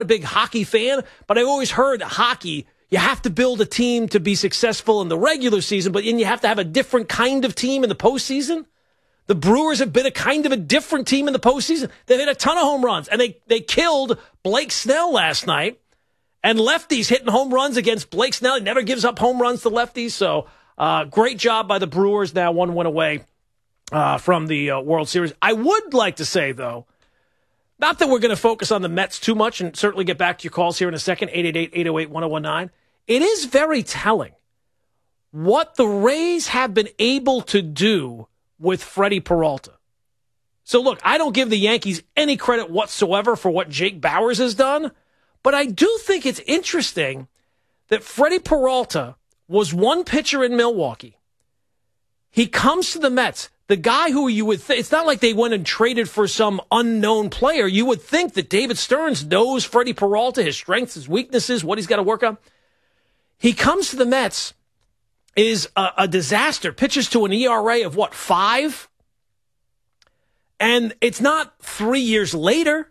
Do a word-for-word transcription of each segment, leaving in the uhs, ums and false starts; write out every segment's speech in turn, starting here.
a big hockey fan, but I've always heard hockey, you have to build a team to be successful in the regular season, but then you have to have a different kind of team in the postseason. The Brewers have been a kind of a different team in the postseason. They've hit a ton of home runs, and they, they killed Blake Snell last night. And lefties hitting home runs against Blake Snell. He never gives up home runs to lefties. So uh, great job by the Brewers. Now one win away uh, from the uh, World Series. I would like to say, though, not that we're going to focus on the Mets too much, and certainly get back to your calls here in a second, eight eight eight, eight oh eight, one oh one nine. It is very telling what the Rays have been able to do with Freddie Peralta. So, look, I don't give the Yankees any credit whatsoever for what Jake Bauers has done. But I do think it's interesting that Freddie Peralta was one pitcher in Milwaukee. He comes to the Mets, the guy who you would think, it's not like they went and traded for some unknown player. You would think that David Stearns knows Freddie Peralta, his strengths, his weaknesses, what he's got to work on. He comes to the Mets, is a, a disaster, pitches to an E R A of what, five? And it's not three years later.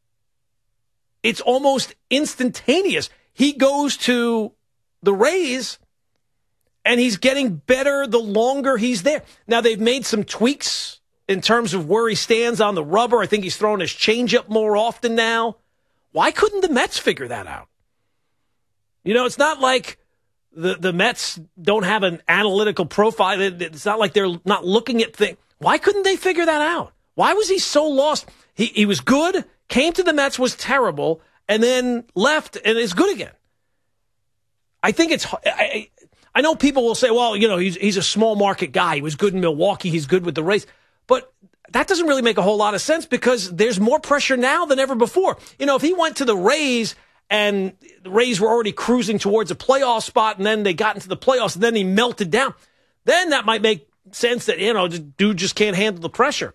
It's almost instantaneous. He goes to the Rays, and he's getting better the longer he's there. Now, they've made some tweaks in terms of where he stands on the rubber. I think he's throwing his changeup more often now. Why couldn't the Mets figure that out? You know, it's not like the, the Mets don't have an analytical profile. It's not like they're not looking at things. Why couldn't they figure that out? Why was he so lost? He, he was good. Came to the Mets, was terrible, and then left and is good again. I think it's I, I know people will say, well, you know, he's he's a small market guy. He was good in Milwaukee. He's good with the Rays. But that doesn't really make a whole lot of sense because there's more pressure now than ever before. You know, if he went to the Rays and the Rays were already cruising towards a playoff spot and then they got into the playoffs and then he melted down, then that might make sense that, you know, the dude just can't handle the pressure.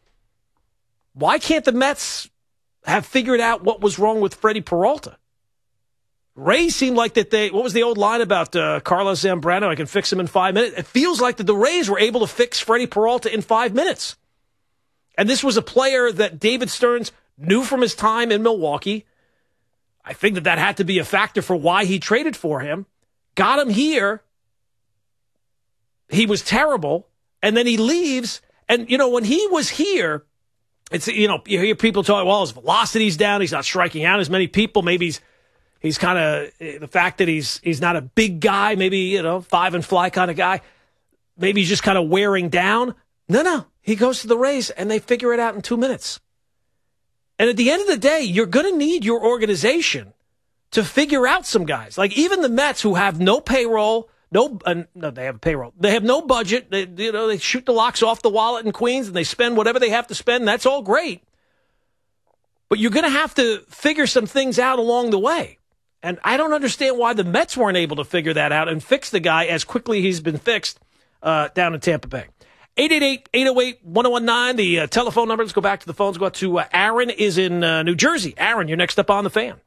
Why can't the Mets have figured out what was wrong with Freddie Peralta? Rays seemed like that they, what was the old line about uh, Carlos Zambrano? I can fix him in five minutes. It feels like that the Rays were able to fix Freddie Peralta in five minutes. And this was a player that David Stearns knew from his time in Milwaukee. I think that that had to be a factor for why he traded for him. Got him here. He was terrible. And then he leaves. And, you know, when he was here, it's, you know, you hear people talk, well, his velocity's down. He's not striking out as many people. Maybe he's, he's kind of, the fact that he's, he's not a big guy, maybe, you know, five and fly kind of guy. Maybe he's just kind of wearing down. No, no. He goes to the Rays and they figure it out in two minutes. And at the end of the day, you're going to need your organization to figure out some guys. Like even the Mets who have no payroll, No, uh, no, they have a payroll. They have no budget. They, you know, they shoot the locks off the wallet in Queens and they spend whatever they have to spend. That's all great. But you're going to have to figure some things out along the way. And I don't understand why the Mets weren't able to figure that out and fix the guy as quickly as he's been fixed uh, down in Tampa Bay. eight eight eight, eight oh eight, one oh one nine, the uh, telephone number. Let's go back to the phones. Go out to uh, Aaron is in uh, New Jersey. Aaron, you're next up on the Fan.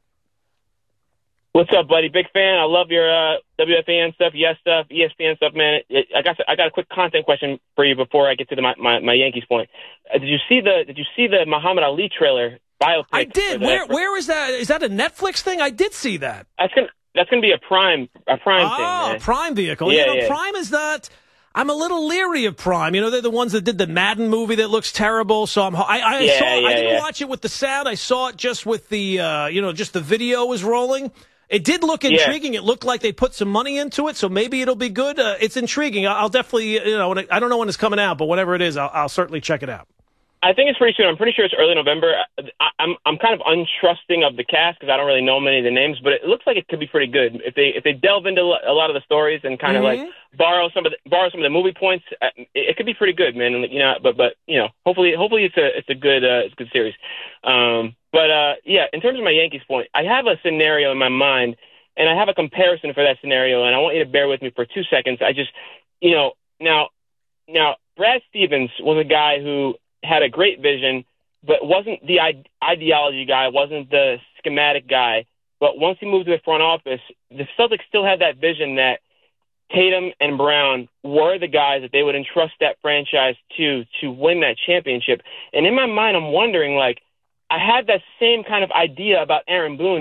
What's up, buddy? Big fan. I love your uh, W F A N stuff, yes stuff, E S P N stuff, man. It, I got I got a quick content question for you before I get to the, my, my my Yankees point. Uh, did you see the Did you see the Muhammad Ali trailer biopic? I did. Where for, Where is that? Is that a Netflix thing? I did see that. That's gonna That's gonna be a Prime a Prime oh, thing. Oh, a Prime vehicle. Yeah, you know, yeah. Prime is not. I'm a little leery of Prime. You know, they're the ones that did the Madden movie that looks terrible. So I'm. I, I yeah, saw. Yeah, I didn't yeah. watch it with the sound. I saw it just with the. Uh, you know, just the video was rolling. It did look intriguing. Yeah. It looked like they put some money into it, so maybe it'll be good. Uh, it's intriguing. I'll definitely, you know, when it, I don't know when it's coming out, but whenever it is, I'll, I'll certainly check it out. I think it's pretty soon. I'm pretty sure it's early November. I, I'm I'm kind of untrusting of the cast because I don't really know many of the names, but it looks like it could be pretty good if they if they delve into a lot of the stories and kind of mm-hmm. like borrow some of the, borrow some of the movie points. It, it could be pretty good, man. You know, but but you know, hopefully hopefully it's a it's a good uh, it's a good series. Um, but uh, yeah, in terms of my Yankees point, I have a scenario in my mind. And I have a comparison for that scenario, and I want you to bear with me for two seconds. I just, you know, now, now Brad Stevens was a guy who had a great vision, but wasn't the ide- ideology guy, wasn't the schematic guy. But once he moved to the front office, the Celtics still had that vision that Tatum and Brown were the guys that they would entrust that franchise to to win that championship. And in my mind, I'm wondering, like, I had that same kind of idea about Aaron Boone